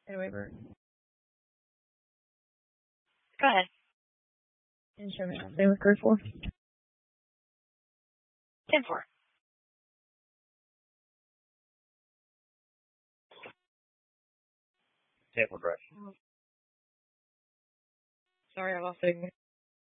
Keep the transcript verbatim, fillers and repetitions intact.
Anyway, Bert. Go ahead. And show me that thing with grade four. ten four. Table drive. Sorry, I lost it again.